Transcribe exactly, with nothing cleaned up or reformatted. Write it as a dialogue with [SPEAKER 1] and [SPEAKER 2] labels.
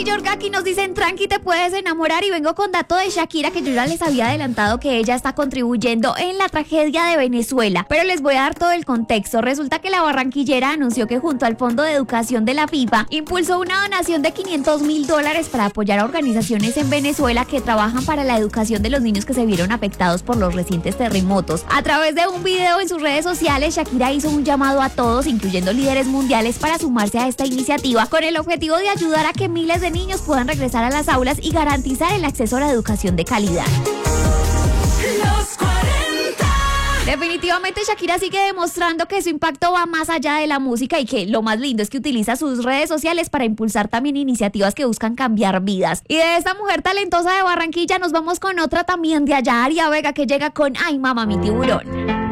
[SPEAKER 1] York aquí nos dicen, tranqui, te puedes enamorar, y vengo con dato de Shakira, que yo ya les había adelantado que ella está contribuyendo en la tragedia de Venezuela, pero les voy a dar todo el contexto. Resulta que la barranquillera anunció que junto al Fondo de Educación de la FIFA impulsó una donación de quinientos mil dólares para apoyar a organizaciones en Venezuela que trabajan para la educación de los niños que se vieron afectados por los recientes terremotos. A través de un video en sus redes sociales, Shakira hizo un llamado a todos, incluyendo líderes mundiales, para sumarse a esta iniciativa con el objetivo de ayudar a que miles de niños puedan regresar a las aulas y garantizar el acceso a la educación de calidad. Definitivamente Shakira sigue demostrando que su impacto va más allá de la música, y que lo más lindo es que utiliza sus redes sociales para impulsar también iniciativas que buscan cambiar vidas. Y de esta mujer talentosa de Barranquilla nos vamos con otra también de allá, Aria Vega, que llega con Ay Mamá Mi Tiburón.